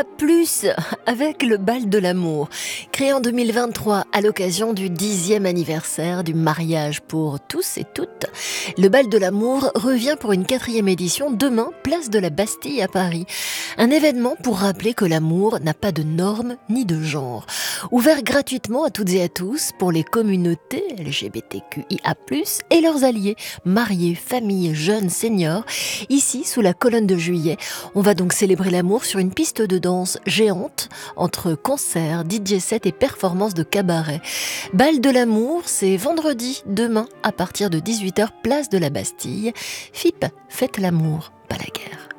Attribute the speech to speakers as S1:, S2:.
S1: avec le bal de l'amour. Créé en 2023 à l'occasion du 10e anniversaire du mariage pour tous et toutes, le bal de l'amour revient pour une 4e édition demain, place de la Bastille à Paris. Un événement pour rappeler que l'amour n'a pas de normes ni de genre. Ouvert gratuitement à toutes et à tous pour les communautés LGBTQIA+, et leurs alliés, mariés, familles, jeunes, seniors. Ici, sous la colonne de Juillet, on va donc célébrer l'amour sur une piste de danse géante entre concerts, DJ sets et performances de cabaret. Bal de l'amour, c'est vendredi, demain, à partir de 18h, place de la Bastille. FIP, faites l'amour, pas la guerre.